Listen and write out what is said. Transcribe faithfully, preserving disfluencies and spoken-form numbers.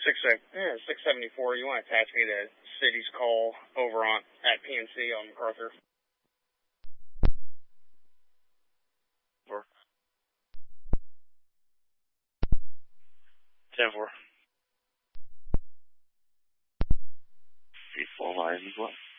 Six yeah, six seventy four. You want to attach me to city's call over on at P N C on MacArthur. Four. Ten four. Three four line is what?